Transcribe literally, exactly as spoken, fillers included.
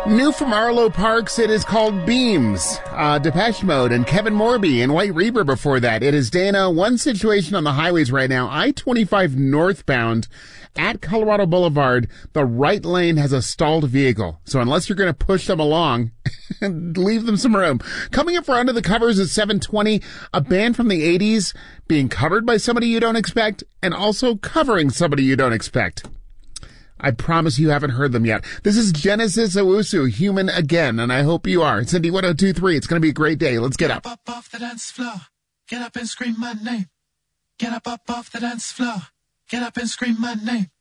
New from Arlo Parks, it is called Beams. Uh, Depeche Mode and Kevin Morby and White Reaper before that. It is Dana. One situation on the highways right now, I twenty-five northbound at Colorado Boulevard, the right lane has a stalled vehicle. So unless you're going to push them along, leave them some room. Coming up for Under the Covers at seven twenty, a band from the eighties being covered by somebody you don't expect and also covering somebody you don't expect. I promise you haven't heard them yet. This is Genesis Owusu, Human Again, and I hope you are. Cindy one oh two point three. It's going to be a great day. Let's get up. Get up, up off the dance floor. Get up and scream my name. Get up, up off the dance floor. Get up and scream my name.